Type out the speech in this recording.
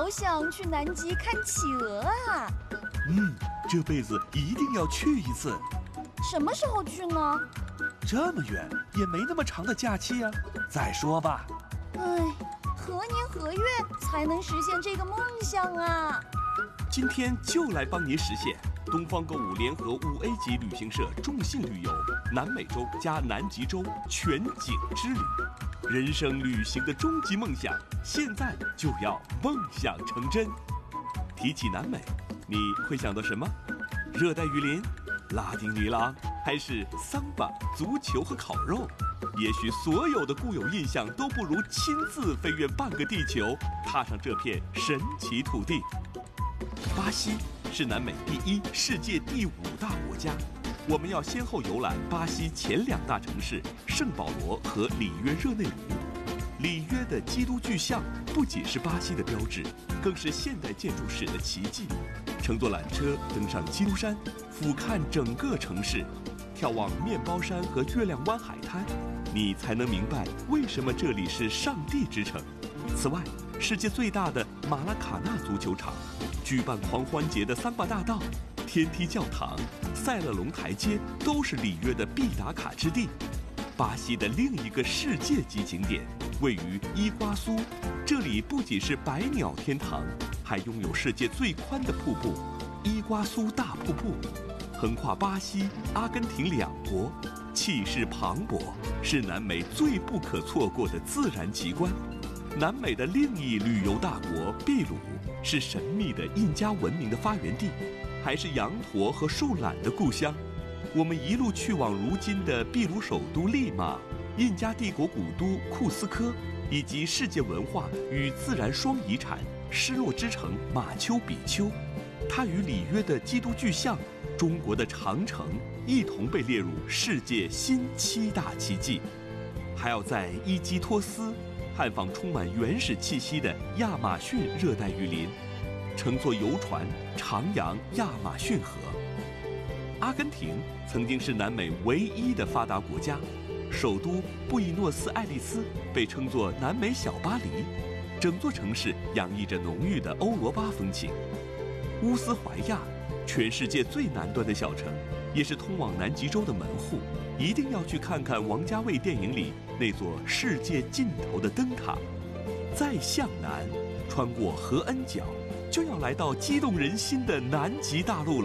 好想去南极看企鹅啊！ 这辈子一定要去一次。 什么时候去呢？ 这么远也没那么长的假期啊，再说吧。 唉，何年何月才能实现这个梦想啊？ 今天就来帮您实现东方购物联合5A 级旅行社众信旅游南美洲加南极洲全景之旅，人生旅行的终极梦想，现在就要梦想成真。提起南美，你会想到什么？热带雨林、拉丁女郎，还是桑巴、足球和烤肉？也许所有的固有印象都不如亲自飞越半个地球，踏上这片神奇土地。巴西是南美第1、世界第5大国家。我们要先后游览巴西前2大城市圣保罗和里约热内卢。里约的基督巨像不仅是巴西的标志，更是现代建筑史的奇迹。乘坐缆车登上基督山，俯瞰整个城市，眺望面包山和月亮湾海滩，你才能明白为什么这里是上帝之城。此外，世界最大的马拉卡纳足球场，举办狂欢节的桑巴大道、天梯教堂、塞勒隆台阶都是里约的必打卡之地。巴西的另一个世界级景点位于伊瓜苏，这里不仅是百鸟天堂，还拥有世界最宽的瀑布——伊瓜苏大瀑布，横跨巴西、阿根廷2国，气势磅礴，是南美最不可错过的自然奇观。南美的另一旅游大国秘鲁，是神秘的印加文明的发源地，还是羊驼和树懒的故乡。我们一路去往如今的秘鲁首都利马、印加帝国古都库斯科，以及世界文化与自然双遗产失落之城马丘比丘。它与里约的基督巨像、中国的长城一同被列入世界新7大奇迹。还要在伊基托斯探访充满原始气息的亚马逊热带雨林，乘坐游船徜徉亚马逊河。阿根廷曾经是南美唯一的发达国家，首都布宜诺斯艾利斯被称作南美小巴黎，整座城市洋溢着浓郁的欧罗巴风情。乌斯怀亚，全世界最南端的小城，也是通往南极洲的门户，一定要去看看王家卫电影里那座世界尽头的灯塔。再向南，穿过合恩角，就要来到激动人心的南极大陆了。